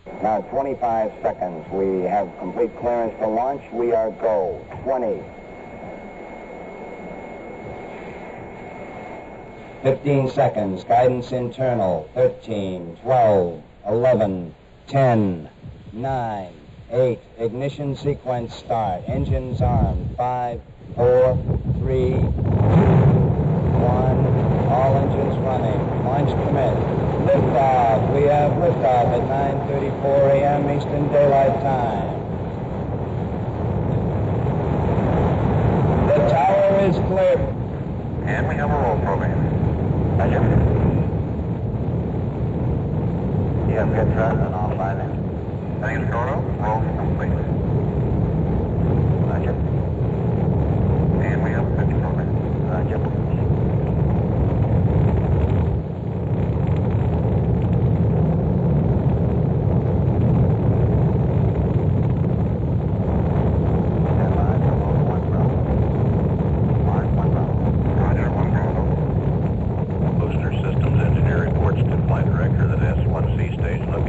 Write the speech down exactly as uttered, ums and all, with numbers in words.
Now twenty-five seconds. We have complete clearance for launch. We are go. twenty. fifteen seconds. Guidance internal. thirteen, twelve, eleven, ten, nine, eight. Ignition sequence start. Engines armed. five, four, three, two, one. All engines running. Launch commit. Liftoff. We have liftoff at nine thirty-four a.m. Eastern Daylight Time. The tower is clear. And we have a roll program. Roger. You have good thrust and all by now. Settings Gordo, roll complete. Roger. And we have a pitch program. Roger. Flight director that S one C station